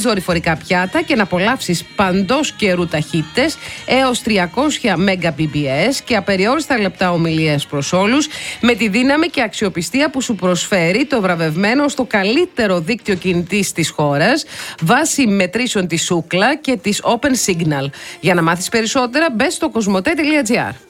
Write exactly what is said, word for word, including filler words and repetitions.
δορυφορικά πιάτα και να απολαύσεις παντός καιρού ταχύτητες έως τριακόσια Mbps και απεριόριστα λεπτά ομιλίες προς όλους, με τη δύναμη και αξιοπιστία που σου προσφέρει το βραβευμένο στο καλύτερο δίκτυο κινητής της χώρας βάσει μετρήσεων της Ookla και της Open Signal. Για να μάθεις περισσότερα, μπες στο κοσμοτέ τελεία τζι άρ.